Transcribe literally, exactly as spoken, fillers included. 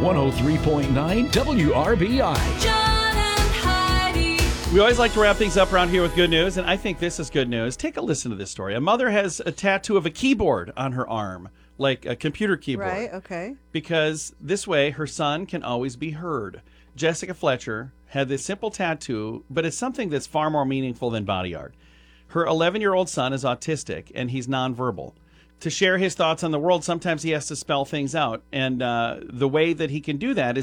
one oh three point nine W R B I. John and Heidi. We always like to wrap things up around here with good news, and I think this is good news. Take a listen to this story. A mother has a tattoo of a keyboard on her arm, like a computer keyboard. Right, okay. Because this way her son can always be heard. Jessica Fletcher had this simple tattoo, but it's something that's far more meaningful than body art. Her eleven-year-old son is autistic, and he's nonverbal. To share his thoughts on the world, sometimes he has to spell things out. And uh, the way that he can do that is